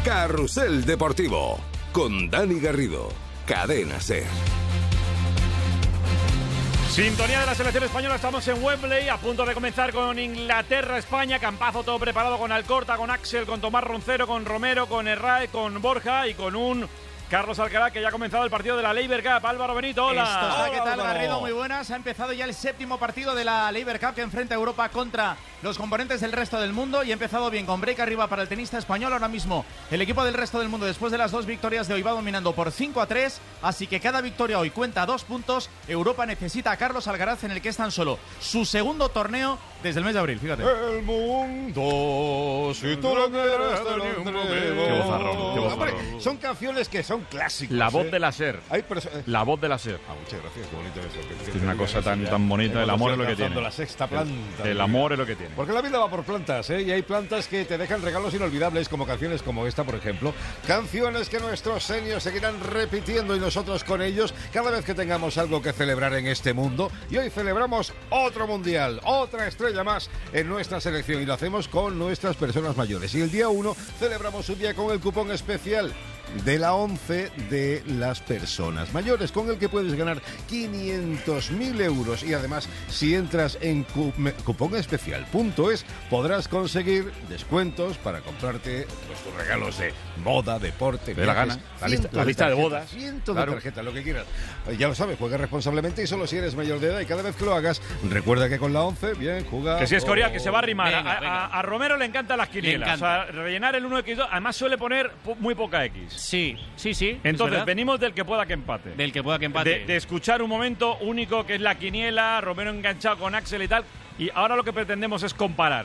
Carrusel Deportivo con Dani Garrido, Cadena SER. Sintonía de la selección española, estamos en Wembley, a punto de comenzar con Inglaterra-España, campazo todo preparado con Alcorta, con Axel, con Tomás Roncero, con Romero, con Herrera, con Borja y con un Carlos Alcaraz, que ya ha comenzado el partido de la Labour Cup. Álvaro Benito, hola. Hola, ¿qué tal, Álvaro? Garrido? Muy buenas. Ha empezado ya el séptimo partido de la Labour Cup que enfrenta a Europa contra los componentes del resto del mundo y ha empezado bien con break arriba para el tenista español. Ahora mismo el equipo del resto del mundo, después de las dos victorias de hoy, va dominando por 5-3, así que cada victoria hoy cuenta 2 puntos. Europa necesita a Carlos Alcaraz, en el que es tan solo su segundo torneo desde el mes de abril, fíjate. El mundo, si tú lo quieres, te lo entrego. Qué vozarrón, qué vozarrón. Hombre, son canciones que son clásicos. La voz de la SER. La voz de la SER. Muchas gracias, qué bonito eso. Es una cosa tan bonita, el amor es lo que tiene. La sexta planta. El amor es lo que tiene. Porque la vida va por plantas, ¿eh? Y hay plantas que te dejan regalos inolvidables, como canciones como esta, por ejemplo. Canciones que nuestros seniors seguirán repitiendo y nosotros con ellos cada vez que tengamos algo que celebrar en este mundo. Y hoy celebramos otro mundial, otra estrella más en nuestra selección. Y lo hacemos con nuestras personas mayores. Y el día 1 celebramos un día con el cupón especial de la 11 de las personas mayores, con el que puedes ganar 500.000 euros. Y además, si entras en cuponespecial.es, podrás conseguir descuentos para comprarte tus regalos de moda, deporte, de la viajes, gana. La lista de bodas. Cientos de tarjetas, lo que quieras. Ya lo sabes, juega responsablemente y solo si eres mayor de edad. Y cada vez que lo hagas, recuerda que con la 11, bien, juega. Que si es Corea, que se va a arrimar. Venga. A Romero le encantan las quinielas. O sea, rellenar el 1x2. Además suele poner muy poca X. Sí. Entonces, venimos del que pueda que empate. Del que pueda que empate. De escuchar un momento único que es la quiniela, Romero enganchado con Axel y tal. Y ahora lo que pretendemos es comparar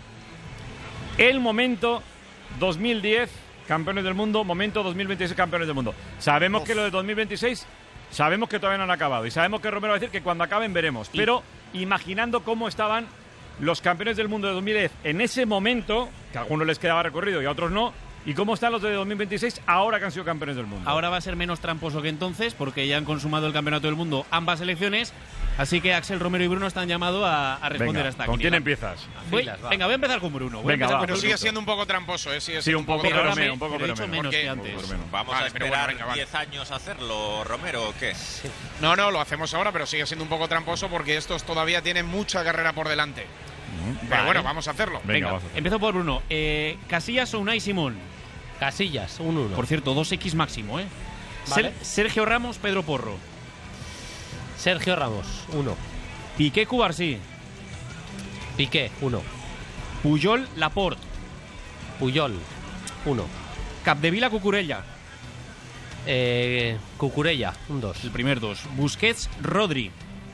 el momento 2010, campeones del mundo, momento 2026, campeones del mundo. Sabemos que lo de 2026, sabemos que todavía no han acabado. Y sabemos que Romero va a decir que cuando acaben veremos. Pero imaginando cómo estaban los campeones del mundo de 2010 en ese momento, que a algunos les quedaba recorrido y a otros no. ¿Y cómo están los de 2026 ahora que han sido campeones del mundo? Ahora va a ser menos tramposo que entonces, porque ya han consumado el campeonato del mundo ambas selecciones. Así que Axel, Romero y Bruno están llamados a responder venga, a esta ¿con quiniela. quién empiezas? Voy a empezar con Bruno. Pero sigue siendo un poco tramposo, ¿eh? Sí, un poco, pero menos. Menos que antes. ¿Vamos a esperar 10 años a hacerlo, Romero, o qué? No, lo hacemos ahora, pero sigue siendo un poco tramposo porque estos todavía tienen mucha carrera por delante. Pero bueno, vamos a hacerlo. Venga, vamos a hacerlo. Empiezo por Bruno. Casillas o Unai Simón. Casillas, un 1. Por cierto, 2X máximo, ¿eh? Vale. Sergio Ramos, Pedro Porro. Sergio Ramos, 1. Piqué, Cubarsí. Piqué, 1. Puyol, Laporte. Puyol, 1. Capdevila, Cucurella. Cucurella, un 2. El primer 2. Busquets, Rodri.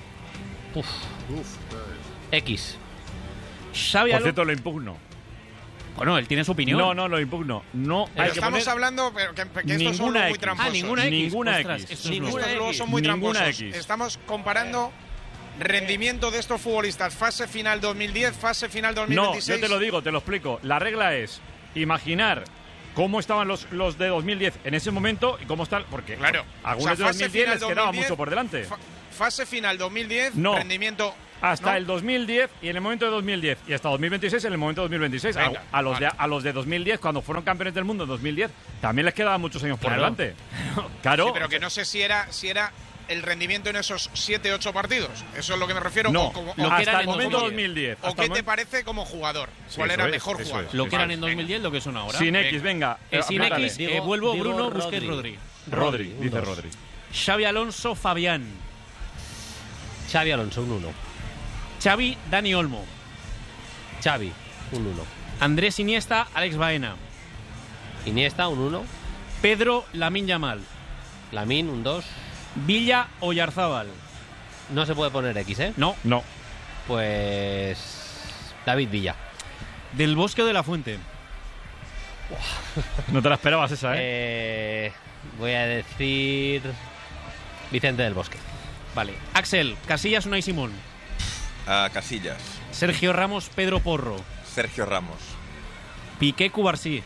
X. Xavi Por cierto, lo impugno. Bueno, él tiene su opinión. No, lo impugno. No Pero hay que estamos poner hablando que estos son ninguna muy X. tramposos. Ninguna X. Ninguna Ostras, X. esto es Ninguna nuestro. Estos luego son muy Ninguna tramposos. X. Estamos comparando rendimiento de estos futbolistas. Fase final 2010, fase final No, 2026. yo te lo digo, te lo explico. La regla es imaginar cómo estaban los de 2010 en ese momento y cómo están. Porque Claro. algunos O sea, de fase 2010 les final quedaba 2010, mucho por delante. Fase final 2010, No. rendimiento. Hasta ¿no? el 2010 y en el momento de 2010 y hasta 2026 en el momento de 2026. Venga, A los de 2010, cuando fueron campeones del mundo en 2010, también les quedaban muchos años por Claro. delante. Claro. Sí, pero que no sé si era el rendimiento en esos 7-8 partidos. Eso es lo que me refiero. No, o como- lo que hasta eran el en momento 2010. 2010. ¿O hasta qué el te momento- parece como jugador? ¿Cuál eso era es, mejor eso jugador? es. Lo que eran en Vale, 2010, lo que son ahora. Sin Venga. X, venga. Sin aplícale. X, vuelvo Digo Bruno, Rodri. Busquets, Rodri. Rodri, un dice 2. Rodri. Xavi Alonso, Fabián. Xavi Alonso, un 1. Xavi, Dani Olmo. Xavi, un 1. Andrés Iniesta, Alex Baena. Iniesta, un 1. Pedro, Lamine Yamal. Lamine, un 2. Villa, Oyarzábal. No se puede poner X, ¿eh? No. No. Pues David Villa. Del Bosque de la Fuente. No te la esperabas esa, ¿eh? Voy a decir Vicente del Bosque. Vale. Axel, Casillas, Unai Simón. Casillas. Sergio Ramos, Pedro Porro. Sergio Ramos. Piqué, Cubarsí.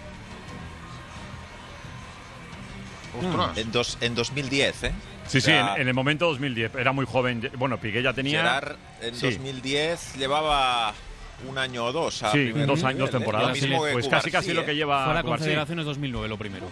En 2010, ¿eh? Sí, O sea, en el momento 2010. Era muy joven. Bueno, Piqué ya tenía... Gerard en Sí. 2010 llevaba un año o dos. A Sí, primer 2 nivel, años, 2 temporadas. Lo mismo que Pues casi Cubarsí, lo que lleva Fue a la Cubarsí. Confederaciones 2009 lo primero.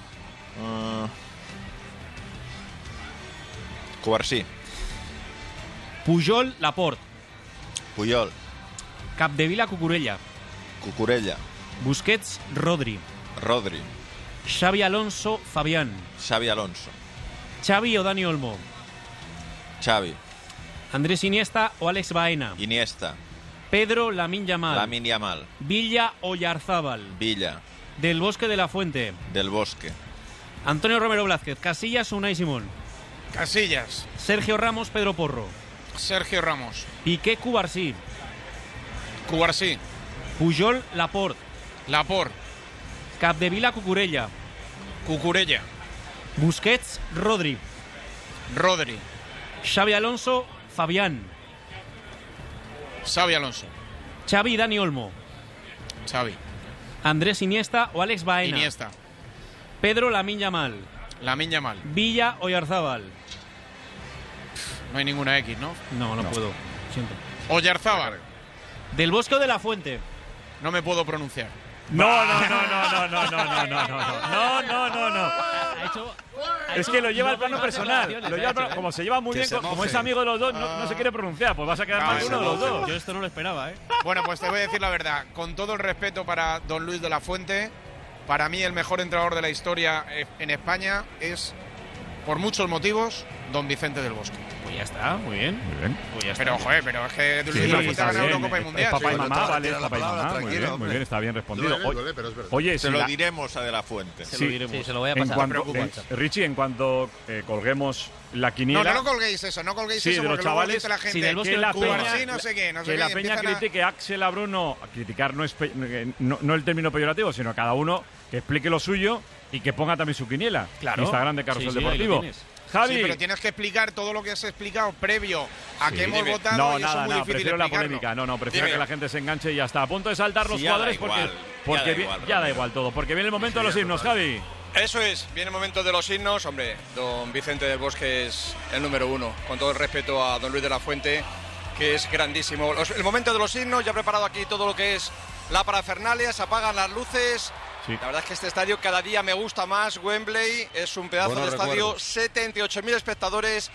Cubarsí, Pujol, Laporte. Puyol, Capdevila, Cucurella. Cucurella, Busquets, Rodri. Rodri, Xavi Alonso, Fabián. Xavi Alonso, Xavi o Dani Olmo. Xavi, Andrés Iniesta o Alex Baena. Iniesta, Pedro Lamine Yamal. Lamine Yamal, Villa o Yarzábal. Villa, Del Bosque de la Fuente. Del Bosque, Antonio Romero Blázquez. Casillas o Unai Simón. Casillas, Sergio Ramos, Pedro Porro. Sergio Ramos, Piqué, Cubarsí. Cubarsí, Pujol, Laporte. Laporte, Capdevila, Cucurella. Cucurella, Busquets, Rodri. Rodri, Xavi Alonso, Fabián. Xavi Alonso, Xavi, Dani Olmo. Xavi, Andrés Iniesta o Alex Baena. Iniesta, Pedro Lamine Yamal. Lamine Yamal. Villa o Yarzábal. No hay ninguna X, ¿no? No puedo. Siento. Oyarzábal. Del Bosque de la Fuente. No me puedo pronunciar. No. Es que lo lleva al plano personal. Lo lleva al plano- como se lleva muy bien, como es amigo de los dos, no se quiere pronunciar. Pues vas a quedar mal uno de los dos. Yo esto no lo esperaba, ¿eh? Bueno, pues te voy a decir la verdad. Con todo el respeto para don Luis de la Fuente, para mí el mejor entrenador de la historia en España es, por muchos motivos, don Vicente del Bosque. Pues ya está, muy bien. Pues ya está. Pero, joder, pero es que Luis de la Fuente ha ganado Eurocopa y Mundial. Papá y Sí. mamá, vale, Tira la papá y palabra, mamá. Muy tranquilo, bien, hombre. muy bien, está bien respondido. Duele, pero es verdad. Oye, se si lo la- diremos a De la Fuente. Se lo diremos. Sí, se lo voy a en pasar. cuanto, preocupes. Richie, en cuanto colguemos la No, quiniela, no colguéis eso, no colguéis Sí, eso de los porque luego chavales, dice la gente sí, del Bosque que la Cubarsí, peña, no sé qué, no sé que qué. la y peña empiezan a- critique a Axel a Bruno, a criticar no, es no el término peyorativo, sino cada uno que explique lo suyo y que ponga también su quiniela. Claro. Instagram de Carrusel Sí, sí, ahí lo Deportivo. tienes. Javi. Sí, pero tienes que explicar todo lo que has explicado previo a que hemos votado No, y eso nada, es muy nada, difícil prefiero la explicarlo. polémica. No, prefiero Dime. que la gente se enganche y ya está. A punto de saltar los Sí, ya da jugadores igual, porque ya da igual, ya da Romero. igual todo. Porque viene el momento de los himnos, Javi. Eso es, viene el momento de los himnos. Hombre, don Vicente del Bosque es el número uno, con todo el respeto a don Luis de la Fuente, que es grandísimo. El momento de los himnos, ya he preparado aquí todo lo que es la parafernalia, se apagan las luces. Sí. La verdad es que este estadio cada día me gusta más. Wembley es un pedazo Buenos de estadio, recuerdos. 78.000 espectadores,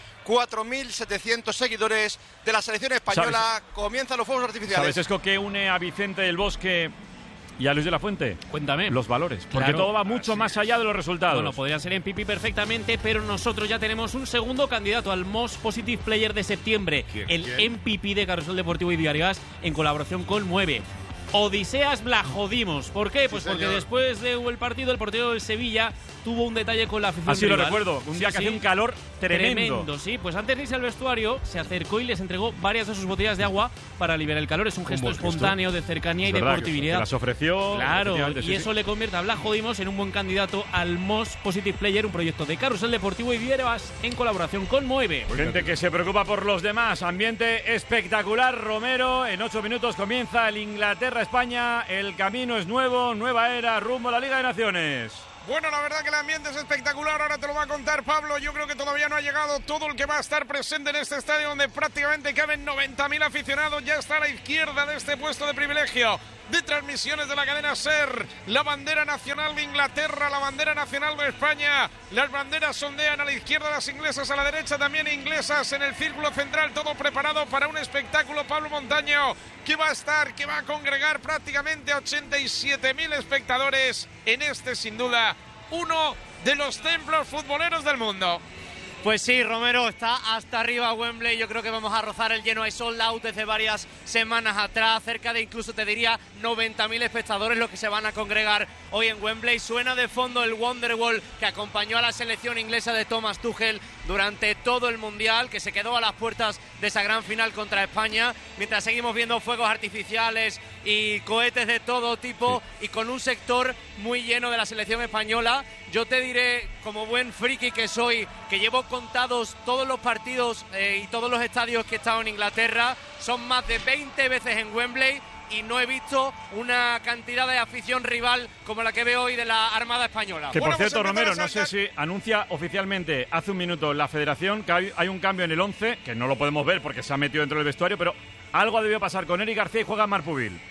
4.700 seguidores de la selección española. Comienzan los fuegos artificiales. ¿Sabes eso que une a Vicente del Bosque y a Luis de la Fuente? Cuéntame. Los valores. Porque Claro. todo va mucho más allá de los resultados. Bueno, podría ser en Pipi perfectamente, pero nosotros ya tenemos un segundo candidato al Most Positive Player de septiembre, el MVP de Carrusel Deportivo y Diarias, en colaboración con Mueve. Odiseas Blajodimos. ¿Por qué? Pues porque señor. después del partido, el portero del Sevilla tuvo un detalle con la afición Así lo rival. recuerdo. Un día Sí, que sí. hacía un calor tremendo. Sí. Pues antes de irse al vestuario, se acercó y les entregó varias de sus botellas de agua para aliviar el calor. Es un gesto buen gesto. espontáneo de cercanía y Es verdad, deportividad. que las ofreció. Claro, efectivamente, y sí, eso sí. le convierte a Blajodimos en un buen candidato al Most Positive Player, un proyecto de Carrusel Deportivo y Diarias en colaboración con Mueve. Gente que se preocupa por los demás. Ambiente espectacular, Romero. En 8 minutos comienza el Inglaterra-España. El camino es nuevo, nueva era, rumbo a la Liga de Naciones. Bueno, la verdad que el ambiente es espectacular, ahora te lo va a contar Pablo. Yo creo que todavía no ha llegado todo el que va a estar presente en este estadio donde prácticamente caben 90.000 aficionados. Ya está a la izquierda de este puesto de privilegio de transmisiones de la cadena SER. La bandera nacional de Inglaterra, la bandera nacional de España. Las banderas sondean a la izquierda, las inglesas a la derecha, también inglesas en el círculo central. Todo preparado para un espectáculo, Pablo Montaño, que va a congregar prácticamente a 87.000 espectadores en este, sin duda, uno de los templos futboleros del mundo. Pues sí, Romero, está hasta arriba Wembley. Yo creo que vamos a rozar el lleno. Hay sold out desde varias semanas atrás. Cerca de, incluso te diría, 90.000 espectadores los que se van a congregar hoy en Wembley. Suena de fondo el Wonderwall que acompañó a la selección inglesa de Thomas Tuchel durante todo el Mundial, que se quedó a las puertas de esa gran final contra España. Mientras seguimos viendo fuegos artificiales y cohetes de todo tipo, y con un sector muy lleno de la selección española. Yo te diré, como buen friki que soy, que llevo contados todos los partidos y todos los estadios que he estado en Inglaterra. Son más de 20 veces en Wembley y no he visto una cantidad de afición rival como la que veo hoy de la Armada Española. Que por Bueno, pues cierto, empezar a Romero, no sé saltar. si anuncia oficialmente hace un minuto la federación que hay un cambio en el 11, que no lo podemos ver porque se ha metido dentro del vestuario, pero algo ha debido pasar con Eric García y juega Marc Pubil.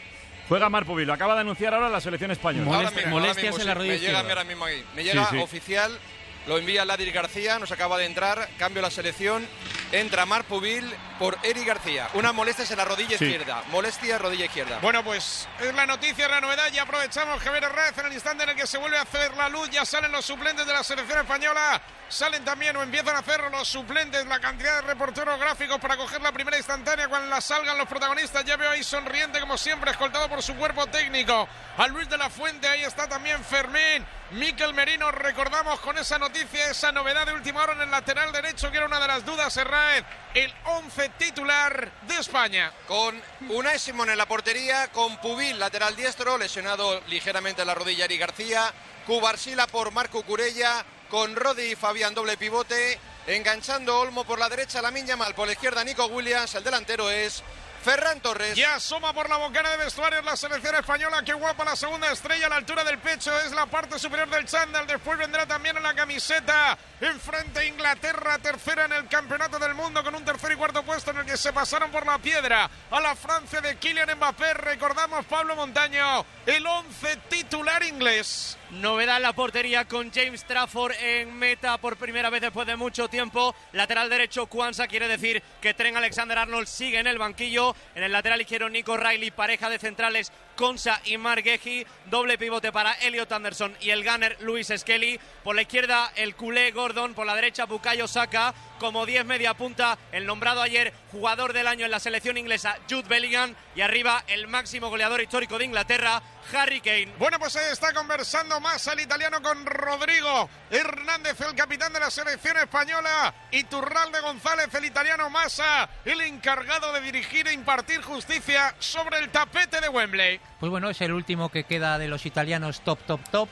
Juega Marpubil, lo acaba de anunciar ahora la selección española. Molestias en la rodilla izquierda. Me llega ahora mismo ahí. Me llega oficial, lo envía Ladir García, nos acaba de entrar, cambio la selección, entra Marpubil por Eric García. Una molestias en la rodilla izquierda. Molestia, rodilla izquierda. Bueno, pues es la noticia, la novedad. Ya aprovechamos Javier Herrera en el instante en el que se vuelve a hacer la luz. Ya salen los suplentes de la selección española. Salen también o empiezan a hacer los suplentes, la cantidad de reporteros gráficos para coger la primera instantánea cuando la salgan los protagonistas. Ya veo ahí sonriente como siempre, escoltado por su cuerpo técnico. A Luis de la Fuente, ahí está también Fermín. Mikel Merino, recordamos con esa noticia, esa novedad de última hora en el lateral derecho, que era una de las dudas, Herrera, el 11 titular de España. Con Unai Simón en la portería, con Pubil, lateral diestro, lesionado ligeramente en la rodilla Eric García. Cubarsila por Marco Curella, con Rodi y Fabián doble pivote, enganchando Olmo por la derecha, Lamine Yamal por la izquierda, Nico Williams, el delantero es Ferran Torres. Ya asoma por la bocana de vestuarios la selección española. Qué guapa la segunda estrella a la altura del pecho. Es la parte superior del chándal. Después vendrá también en la camiseta. Enfrente Inglaterra, tercera en el campeonato del mundo, con un tercer y cuarto puesto en el que se pasaron por la piedra a la Francia de Kylian Mbappé. Recordamos, Pablo Montaño, el 11 titular inglés. Novedad en la portería con James Trafford en meta por primera vez después de mucho tiempo. Lateral derecho Kwanza, quiere decir que Trent Alexander-Arnold sigue en el banquillo. En el lateral izquierdo Nico Riley, pareja de centrales Konsa y Mark Gehi. Doble pivote para Elliot Anderson y el gunner Luis Skelly. Por la izquierda el culé Gordon, por la derecha Bukayo Saka. Como 10 media punta, el nombrado ayer jugador del año en la selección inglesa Jude Bellingham. Y arriba el máximo goleador histórico de Inglaterra, Harry Kane. Bueno, pues ahí está conversando más el italiano con Rodrigo Hernández, el capitán de la selección española, y Turralde González, el italiano Massa, el encargado de dirigir e impartir justicia sobre el tapete de Wembley. Pues bueno, es el último que queda de los italianos top.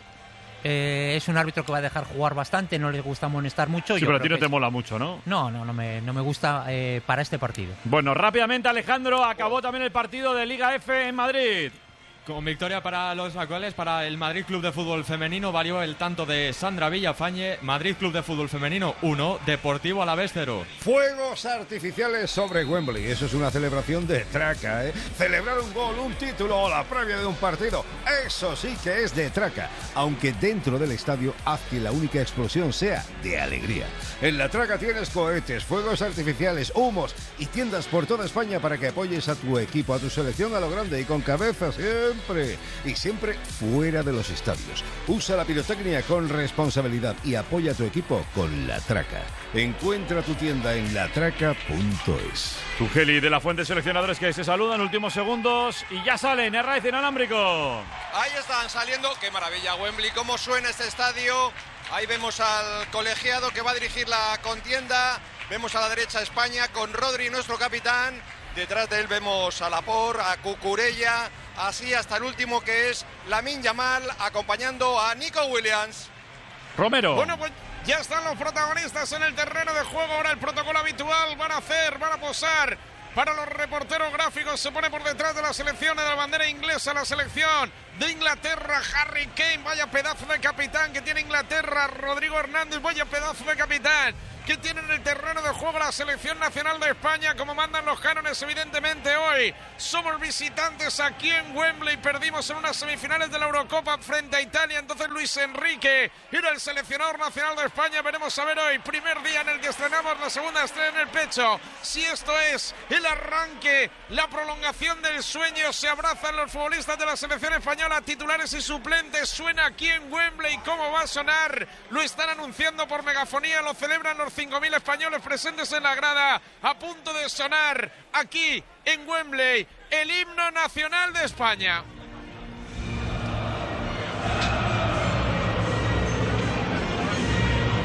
Es un árbitro que va a dejar jugar bastante, no les gusta amonestar mucho. Sí, pero a ti no te mola mucho, ¿no? No me gusta para este partido. Bueno, rápidamente, Alejandro, acabó también el partido de Liga F en Madrid. Con victoria para los actuales, para el Madrid Club de Fútbol Femenino, valió el tanto de Sandra Villafañe. Madrid Club de Fútbol Femenino 1, Deportivo Alavés 0. Fuegos artificiales sobre Wembley. Eso es una celebración de traca, ¿eh? Celebrar un gol, un título o la previa de un partido, eso sí que es de traca. Aunque dentro del estadio haz que la única explosión sea de alegría. En la traca tienes cohetes, fuegos artificiales, humos y tiendas por toda España para que apoyes a tu equipo, a tu selección a lo grande y con cabeza siempre. Y siempre fuera de los estadios. Usa la pirotecnia con responsabilidad y apoya a tu equipo con La Traca. Encuentra tu tienda en latraca.es. Tugeli de la Fuente, seleccionadores que se saludan, últimos segundos y ya salen. Herraiz inalámbrico. Ahí están saliendo. Qué maravilla Wembley, cómo suena este estadio. Ahí vemos al colegiado que va a dirigir la contienda. Vemos a la derecha España con Rodri, nuestro capitán. Detrás de él vemos a Laporte, a Cucurella, así hasta el último que es Lamine Yamal, acompañando a Nico Williams. Romero. Bueno, pues ya están los protagonistas en el terreno de juego. Ahora el protocolo habitual, van a posar. Para los reporteros gráficos se pone por detrás de la selección de la bandera inglesa, la selección de Inglaterra, Harry Kane, vaya pedazo de capitán que tiene Inglaterra, Rodrigo Hernández, vaya pedazo de capitán que tiene en el terreno de juego la selección nacional de España, como mandan los cánones evidentemente hoy. Somos visitantes aquí en Wembley, perdimos en unas semifinales de la Eurocopa frente a Italia, entonces Luis Enrique era el seleccionador nacional de España. Veremos a ver hoy, primer día en el que estrenamos la segunda estrella en el pecho, si esto es el arranque, la prolongación del sueño. Se abrazan los futbolistas de la selección española, titulares y suplentes. Suena aquí en Wembley, ¿cómo va a sonar? Lo están anunciando por megafonía, lo celebran los 5.000 españoles presentes en la grada, a punto de sonar aquí en Wembley el himno nacional de España.